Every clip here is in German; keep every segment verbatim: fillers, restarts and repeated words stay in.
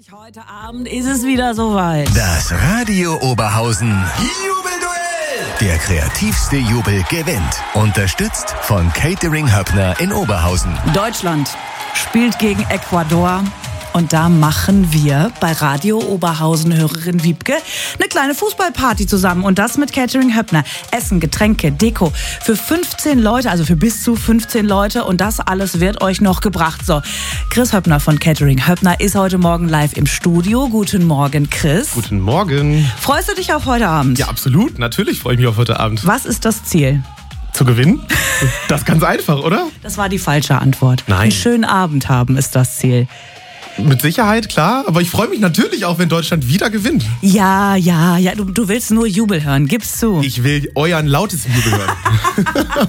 Heute Abend ist es wieder soweit. Das Radio Oberhausen Jubelduell. Der kreativste Jubel gewinnt. Unterstützt von Catering Höppner in Oberhausen. Deutschland spielt gegen Ecuador. Und da machen wir bei Radio Oberhausen-Hörerin Wiebke eine kleine Fußballparty zusammen. Und das mit Catering Höppner. Essen, Getränke, Deko für fünfzehn Leute, also für bis zu fünfzehn Leute. Und das alles wird euch noch gebracht. So, Chris Höppner von Catering Höppner ist heute Morgen live im Studio. Guten Morgen, Chris. Guten Morgen. Freust du dich auf heute Abend? Ja, absolut. Natürlich freue ich mich auf heute Abend. Was ist das Ziel? Zu gewinnen? Das ist ganz einfach, oder? Das war die falsche Antwort. Nein. Einen schönen Abend haben ist das Ziel. Mit Sicherheit, klar. Aber ich freue mich natürlich auch, wenn Deutschland wieder gewinnt. Ja, ja, ja. Du, du willst nur Jubel hören. Gib's zu. Ich will euren lautesten Jubel hören.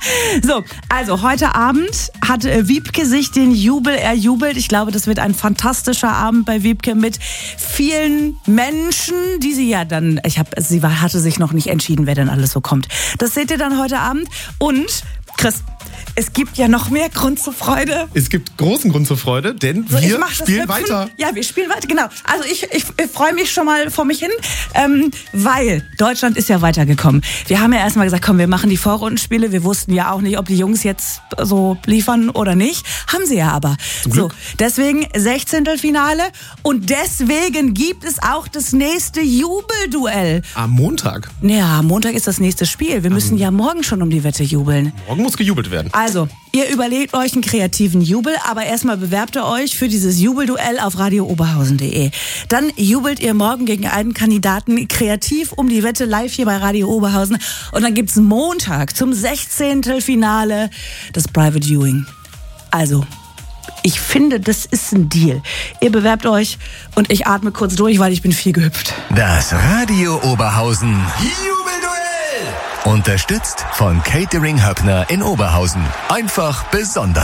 So, also heute Abend hat Wiebke sich den Jubel erjubelt. Ich glaube, das wird ein fantastischer Abend bei Wiebke mit vielen Menschen, die sie ja dann, ich habe, sie war, hatte sich noch nicht entschieden, wer denn alles so kommt. Das seht ihr dann heute Abend. Und, Chris, es gibt ja noch mehr Grund zur Freude. Es gibt großen Grund zur Freude, denn So, wir ich spielen das weiter. Ja, wir spielen weiter, genau. Also ich, ich, ich freue mich schon mal vor mich hin, ähm, weil Deutschland ist ja weitergekommen. Wir haben ja erstmal gesagt, komm, wir machen die Vorrundenspiele. Wir wussten ja auch nicht, ob die Jungs jetzt so liefern oder nicht. Haben sie ja aber. Zum Glück. So, deswegen Sechzehntelfinale und deswegen gibt es auch das nächste Jubelduell. Am Montag. Ja, Montag ist das nächste Spiel. Wir müssen ja morgen schon um die Wette jubeln. Morgen muss gejubelt werden. Also, ihr überlegt euch einen kreativen Jubel, aber erstmal bewerbt ihr euch für dieses Jubelduell auf radio oberhausen punkt de. Dann jubelt ihr morgen gegen einen Kandidaten kreativ um die Wette live hier bei Radio Oberhausen. Und dann gibt's Montag zum Sechzehntelfinale das Private Viewing. Also, ich finde, das ist ein Deal. Ihr bewerbt euch und ich atme kurz durch, weil ich bin viel gehüpft. Das Radio Oberhausen Jubelduell. Unterstützt von Catering Höppner in Oberhausen. Einfach besonders.